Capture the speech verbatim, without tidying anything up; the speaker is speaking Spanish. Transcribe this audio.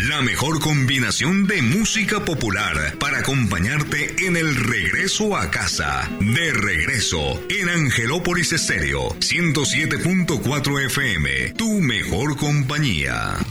La mejor combinación de música popular para acompañarte en el regreso a casa. De regreso en Angelópolis Estéreo ciento siete punto cuatro F M, tu mejor compañía.